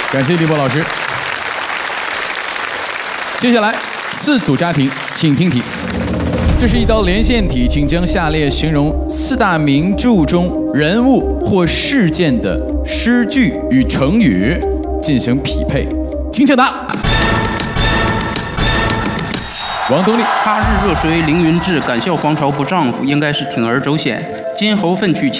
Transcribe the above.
感谢李波老师。接下来4组家庭，请听题。这是一道连线题，请将下列形容4大名著中人物或事件的诗句与成语进行匹配，请抢答。王东丽， 他日若水，凌云志，敢笑黄巢不丈夫，应该是铤而走险。今后奋去。